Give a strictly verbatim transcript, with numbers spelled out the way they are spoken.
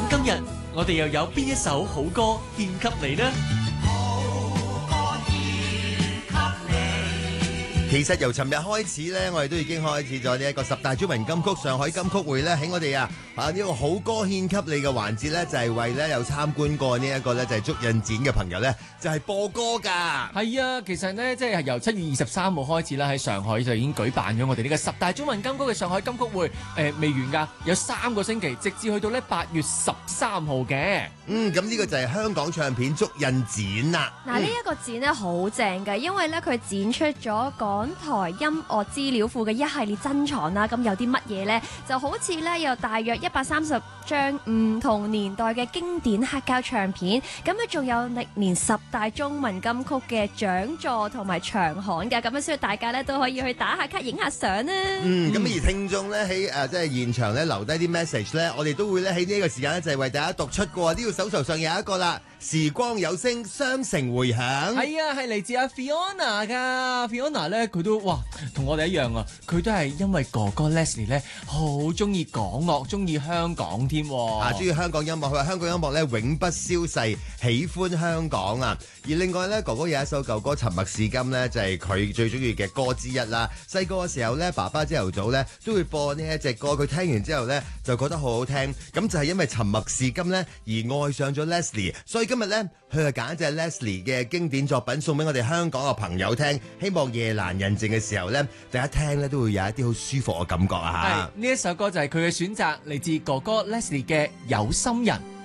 今日我哋又有邊一首好歌獻給你呢？ 其實由尋日開始咧，我哋都已經開始咗呢一個十大中文金曲上海金曲會咧，喺我哋啊啊呢、這個好歌獻給你嘅環節咧，就係、是、為咧有參觀過呢一個咧就係足印展嘅朋友咧，就係、是、播歌㗎。 係啊，其實咧即係由七月二十三號開始啦，喺上海就已經舉辦咗我哋呢個十大中文金曲嘅上海金曲會，誒、呃、未完㗎，有三個星期，直至去到咧八月十三號嘅。 嗯，咁呢個就係香港唱片足印展啦。 嗱，呢一個展咧好正㗎，因為咧佢展出咗港台音樂資料庫嘅一系列珍藏啦。咁有啲乜嘢呢？就好似咧有大約一百三十張唔同年代嘅經典黑膠唱片，咁啊仲有歷年十大中文金曲嘅獎座同埋長刊㗎。咁啊，所以大家咧都可以去打下卡、影下相啦。 嗯，咁而聽眾咧喺誒即係現場咧留低啲 message 咧，我哋都會咧喺呢個時間咧就係為大家讀出過。呢個手頭上有一個啦，時光有聲，雙城回響。 係啊，係嚟自阿 Fiona 噶 Fiona 咧，佢都哇同我哋一樣啊，佢都係因為哥哥 Leslie 咧好中意港樂，中意香港添。 啊，中意香港音樂，佢話香港音樂咧永不消逝，喜歡香港啊。而另外咧，哥哥有一首舊歌《沉默是金》咧，就係佢最中意嘅歌之一啦。細個嘅時候咧，爸爸朝頭早咧都會播呢一隻歌，佢聽完之後咧就覺得好好聽。咁就係因為《沉默是金》咧而愛上咗 Leslie，所以今日咧佢就揀隻 Leslie 嘅經典作品送俾我哋香港嘅朋友聽。希望夜闌人靜嘅時候咧，大家聽咧都會有一啲好舒服嘅感覺啊！ 係呢一首歌就係佢嘅選擇，嚟自哥哥 Leslie 嘅《有心人》。